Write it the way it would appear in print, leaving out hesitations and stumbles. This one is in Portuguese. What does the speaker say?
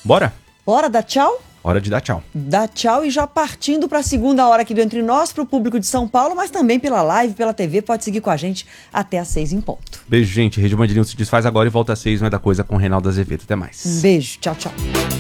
Bora? Bora dar tchau? Hora de dar tchau. Dá tchau e já partindo para a segunda hora aqui do Entre Nós, para o público de São Paulo, mas também pela live, pela TV, pode seguir com a gente até às 6 em ponto. Beijo, gente. Rede Band News se desfaz agora e volta às 6, não é da coisa, com Reinaldo Azevedo. Até mais. Um beijo, tchau, tchau.